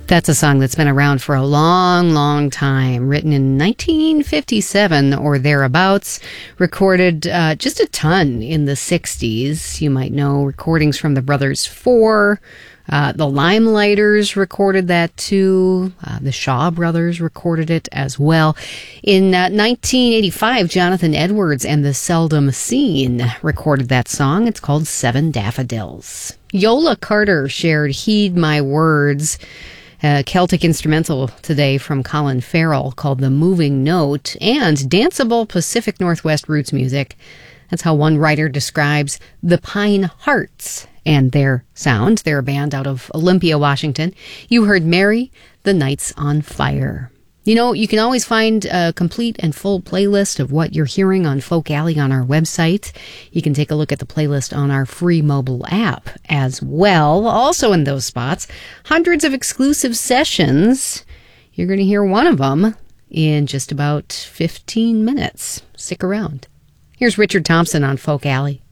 That's a song that's been around for a long, long time, written in 1957 or thereabouts, recorded just a ton in the 60s. You might know recordings from the Brothers Four. The Limelighters recorded that too. The Shaw Brothers recorded it as well. In 1985, Jonathan Edwards and the Seldom Seen recorded that song. It's called Seven Daffodils. Yola Carter shared Heed My Words, a Celtic instrumental today from Colin Farrell called The Moving Note, and danceable Pacific Northwest roots music. That's how one writer describes the Pine Hearts and their sound. They're a band out of Olympia, Washington. You heard Mary, the Nights on Fire. You know, you can always find a complete and full playlist of what you're hearing on Folk Alley on our website. You can take a look at the playlist on our free mobile app as well. Also in those spots, hundreds of exclusive sessions. You're going to hear one of them in just about 15 minutes. Stick around. Here's Richard Thompson on Folk Alley.